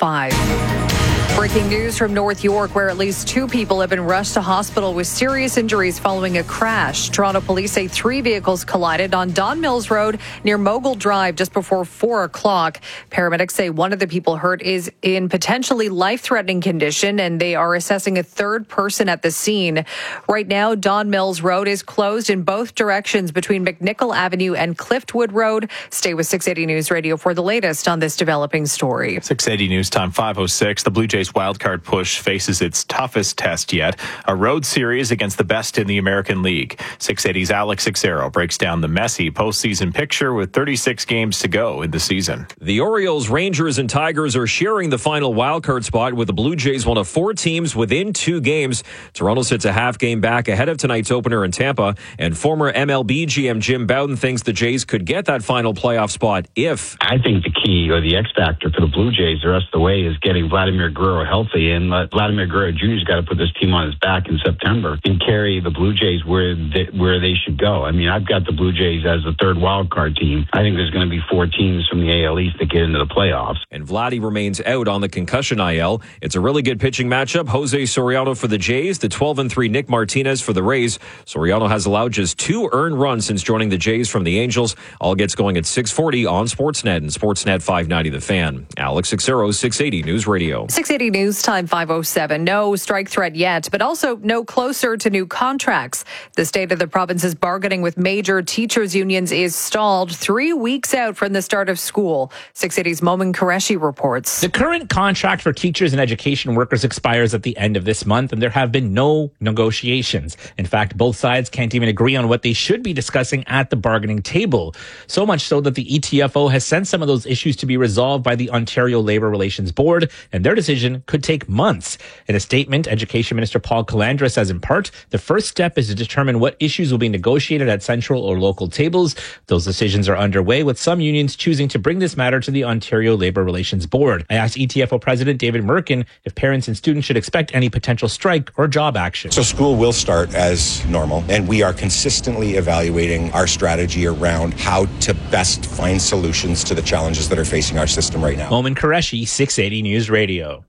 5:05. Breaking news from North York, where at least 2 people have been rushed to hospital with serious injuries following a crash. Toronto police say 3 vehicles collided on Don Mills Road near Mogul Drive just before 4 o'clock. Paramedics say one of the people hurt is in potentially life-threatening condition, and they are assessing a third person at the scene. Right now, Don Mills Road is closed in both directions between McNichol Avenue and Cliftwood Road. Stay with 680 News Radio for the latest on this developing story. 680 News Time, 5:06. The Blue Jays wildcard push faces its toughest test yet, a road series against the best in the American League. 680's Alex Xero breaks down the messy postseason picture with 36 games to go in the season. The Orioles, Rangers, and Tigers are sharing the final wildcard spot, with the Blue Jays one of 4 teams within 2 games. Toronto sits a half game back ahead of tonight's opener in Tampa, and former MLB GM Jim Bowden thinks the Jays could get that final playoff spot if... I think the key or the X factor for the Blue Jays the rest of the way is getting Vladimir Guerrero healthy, and Vladimir Guerrero Jr.'s got to put this team on his back in September and carry the Blue Jays where they should go. I mean, I've got the Blue Jays as the third wild card team. I think there's going to be 4 teams from the AL East that get into the playoffs. And Vladdy remains out on the concussion IL. It's a really good pitching matchup. Jose Soriano for the Jays, the 12-3 Nick Martinez for the Rays. Soriano has allowed just 2 earned runs since joining the Jays from the Angels. All gets going at 6:40 on Sportsnet and Sportsnet 590 The Fan. Alex Xero, 680 News Radio. 680 News Time, 5:07. No strike threat yet, but also no closer to new contracts. The state of the province's bargaining with major teachers' unions is stalled 3 weeks out from the start of school. 680's Momin Qureshi reports. The current contract for teachers and education workers expires at the end of this month, and there have been no negotiations. In fact, both sides can't even agree on what they should be discussing at the bargaining table. So much so that the ETFO has sent some of those issues to be resolved by the Ontario Labour Relations Board, and their decision could take months. In a statement, Education Minister Paul Calandra says in part, the first step is to determine what issues will be negotiated at central or local tables. Those decisions are underway, with some unions choosing to bring this matter to the Ontario Labour Relations Board. I asked ETFO President David Merkin if parents and students should expect any potential strike or job action. So school will start as normal, and we are consistently evaluating our strategy around how to best find solutions to the challenges that are facing our system right now. Momin Qureshi, 680 News Radio.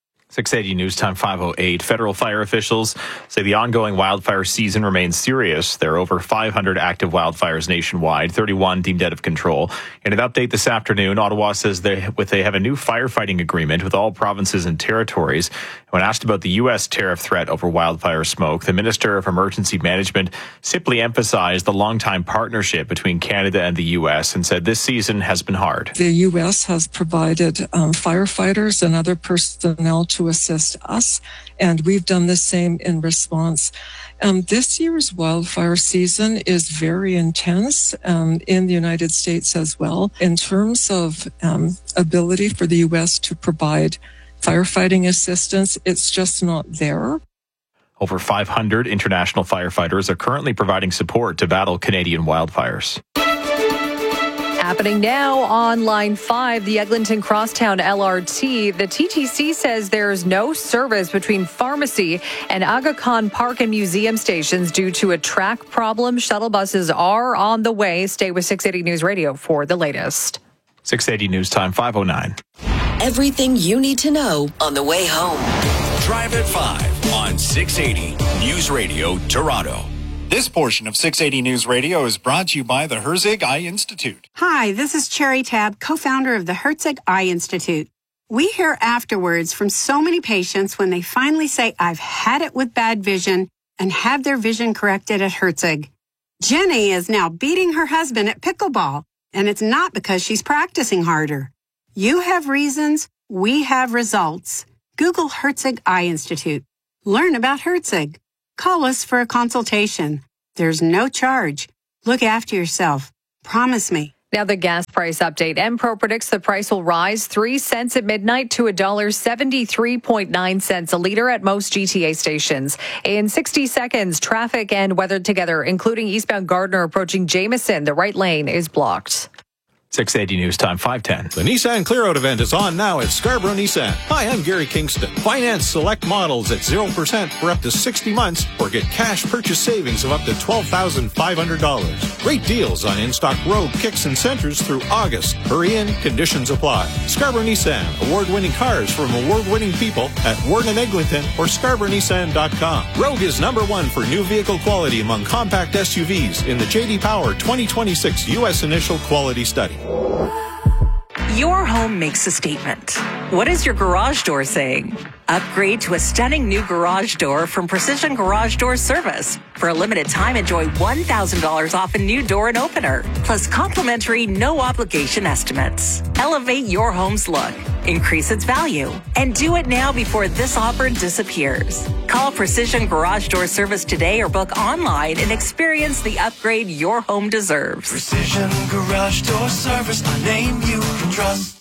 680 News Time, 5:08. Federal fire officials say the ongoing wildfire season remains serious. There are over 500 active wildfires nationwide, 31 deemed out of control. In an update this afternoon, Ottawa says they have a new firefighting agreement with all provinces and territories. When asked about the U.S. tariff threat over wildfire smoke, the Minister of Emergency Management simply emphasized the longtime partnership between Canada and the U.S. and said this season has been hard. The U.S. has provided firefighters and other personnel to to assist us, and we've done the same in response. This year's wildfire season is very intense in the United States as well. In terms of ability for the U.S. to provide firefighting assistance, it's just not there. Over 500 international firefighters are currently providing support to battle Canadian wildfires. Happening now on Line 5, the Eglinton Crosstown LRT. The TTC says there's no service between pharmacy and Aga Khan Park and Museum stations due to a track problem. Shuttle buses are on the way. Stay with 680 News Radio for the latest. 680 News Time, 5:09. Everything you need to know on the way home. Drive at 5 on 680 News Radio Toronto. This portion of 680 News Radio is brought to you by the Herzig Eye Institute. Hi, this is Cherry Tab, co-founder of the Herzig Eye Institute. We hear afterwards from so many patients when they finally say, I've had it with bad vision, and have their vision corrected at Herzig. Jenny is now beating her husband at pickleball, and it's not because she's practicing harder. You have reasons, we have results. Google Herzig Eye Institute. Learn about Herzig. Call us for a consultation. There's no charge. Look after yourself. Promise me. Now the gas price update. Empro predicts the price will rise 3 cents at midnight to $1.73.9 a liter at most GTA stations. In 60 seconds, traffic and weather together, including eastbound Gardner approaching Jameson. The right lane is blocked. 680 News Time, 5:10. The Nissan Clear-Out event is on now at Scarborough Nissan. Hi, I'm Gary Kingston. Finance select models at 0% for up to 60 months or get cash purchase savings of up to $12,500. Great deals on in-stock Rogue, Kicks, and Centers through August. Hurry in, conditions apply. Scarborough Nissan, award-winning cars from award-winning people at Warden and Eglinton or scarboroughnissan.com. Rogue is #1 for new vehicle quality among compact SUVs in the J.D. Power 2026 U.S. Initial Quality Study. Your home makes a statement. What is your garage door saying? Upgrade to a stunning new garage door from Precision Garage Door Service. For a limited time, enjoy $1,000 off a new door and opener, plus complimentary no-obligation estimates. Elevate your home's look, increase its value, and do it now before this offer disappears. Call Precision Garage Door Service today or book online and experience the upgrade your home deserves. Precision Garage Door Service, a name you can trust.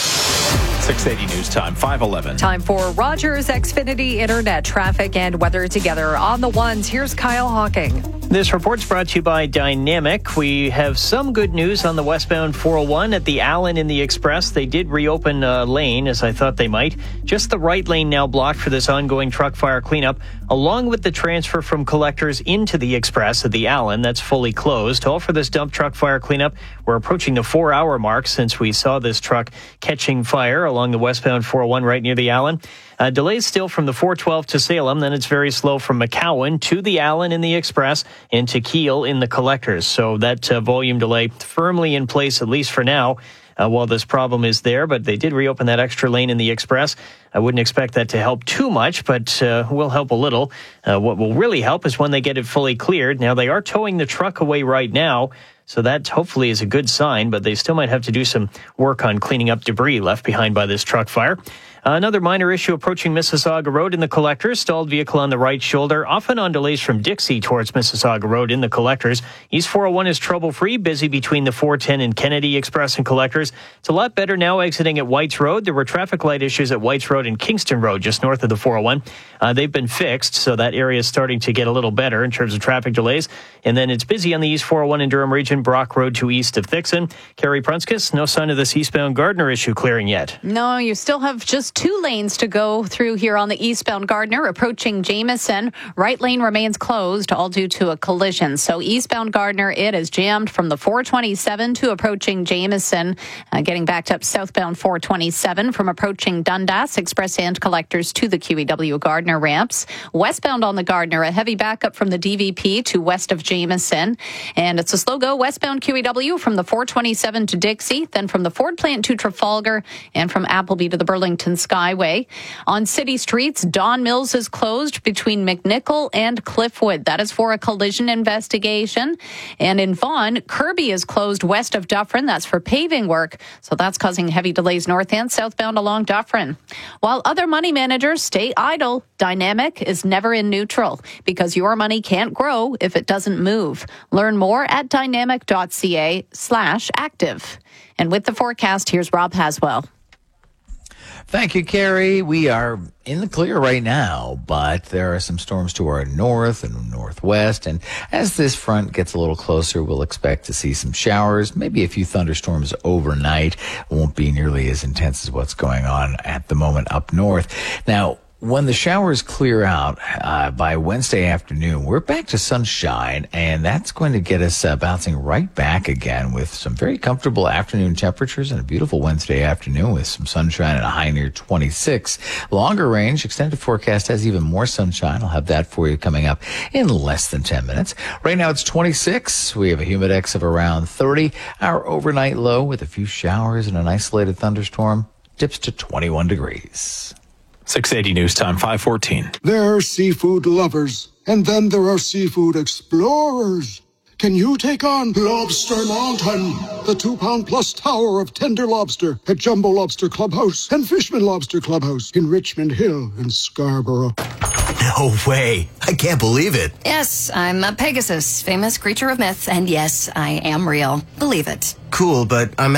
680 News Time, 5:11. Time for Rogers Xfinity Internet traffic and weather together on the ones. Here's Kyle Hawking. This report's brought to you by Dynamic. We have some good news on the westbound 401 at the Allen in the Express. They did reopen a lane, as I thought they might. Just the right lane now blocked for this ongoing truck fire cleanup, along with the transfer from collectors into the Express at the Allen. That's fully closed. All for this dump truck fire cleanup. We're approaching the 4-hour mark since we saw this truck catching fire along the westbound 401 right near the Allen. Delays still from the 412 to Salem. Then it's very slow from McCowan to the Allen in the Express and to Kiel in the collectors. So that volume delay firmly in place, at least for now, while this problem is there. But they did reopen that extra lane in the Express. I wouldn't expect that to help too much, but will help a little. What will really help is when they get it fully cleared. Now, they are towing the truck away right now, so that hopefully is a good sign, but they still might have to do some work on cleaning up debris left behind by this truck fire. Another minor issue approaching Mississauga Road in the collectors. Stalled vehicle on the right shoulder, often on delays from Dixie towards Mississauga Road in the collectors. East 401 is trouble-free, busy between the 410 and Kennedy Express and collectors. It's a lot better now exiting at Whites Road. There were traffic light issues at Whites Road and Kingston Road, just north of the 401. They've been fixed, so that area is starting to get a little better in terms of traffic delays. And then it's busy on the East 401 in Durham Region, Brock Road to east of Thixon. Carrie Prunskis, no sign of this eastbound Gardner issue clearing yet. No, you still have just 2 lanes to go through here on the eastbound Gardner approaching Jameson. Right lane remains closed, all due to a collision. So eastbound Gardner, it is jammed from the 427 to approaching Jameson, getting backed up southbound 427 from approaching Dundas Express and collectors to the QEW Gardner ramps. Westbound on the Gardner, a heavy backup from the DVP to west of Jameson. And it's a slow go westbound QEW from the 427 to Dixie, then from the Ford plant to Trafalgar, and from Appleby to the Burlington Skyway. On city streets, Don Mills is closed between McNichol and Cliffwood. That is for a collision investigation. And in Vaughan, Kirby is closed west of Dufferin. That's for paving work. So that's causing heavy delays north and southbound along Dufferin. While other money managers stay idle, Dynamic is never in neutral because your money can't grow if it doesn't move. Learn more at dynamic.ca/active. And with the forecast, here's Rob Haswell. Thank you, Carrie. We are in the clear right now, but there are some storms to our north and northwest. And as this front gets a little closer, we'll expect to see some showers, maybe a few thunderstorms overnight. It won't be nearly as intense as what's going on at the moment up north. Now, when the showers clear out by Wednesday afternoon, we're back to sunshine, and that's going to get us bouncing right back again with some very comfortable afternoon temperatures and a beautiful Wednesday afternoon with some sunshine and a high near 26. Longer range, extended forecast has even more sunshine. I'll have that for you coming up in less than 10 minutes. Right now it's 26. We have a humidex of around 30. Our overnight low with a few showers and an isolated thunderstorm dips to 21 degrees. 680 News Time, 5:14. There are seafood lovers, and then there are seafood explorers. Can you take on Lobster Mountain, the 2-pound-plus tower of tender lobster at Jumbo Lobster Clubhouse and Fishman Lobster Clubhouse in Richmond Hill and Scarborough? No way. I can't believe it. Yes, I'm a Pegasus, famous creature of myth, and yes, I am real. Believe it. Cool, but I'm